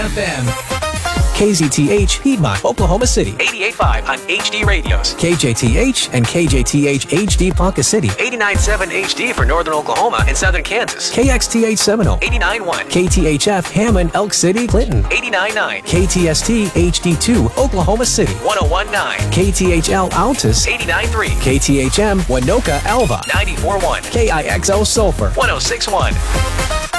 FM. KZTH, Piedmont, Oklahoma City. 88.5 on HD radios. KJTH and KJTH HD Ponca City. 89.7 HD for Northern Oklahoma and Southern Kansas. KXTH Seminole. 89.1. KTHF Hammond, Elk City, Clinton. 89.9. KTST HD2, Oklahoma City. 101.9. KTHL Altus. 89.3. KTHM Winoka, Alva. 94.1. KIXO Sulphur. 106.1.